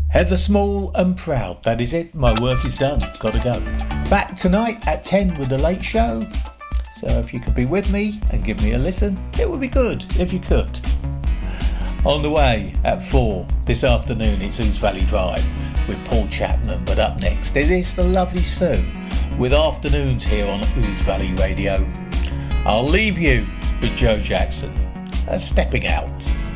Heather Small and proud. That is it. My work is done. Gotta go. Back tonight at 10 with the late show. So if you could be with me and give me a listen, it would be good if you could. On the way at 4 this afternoon, it's Ouse Valley Drive with Paul Chapman. But up next, it is the lovely Sue with Afternoons here on Ouse Valley Radio. I'll leave you with Joe Jackson. Stepping Out.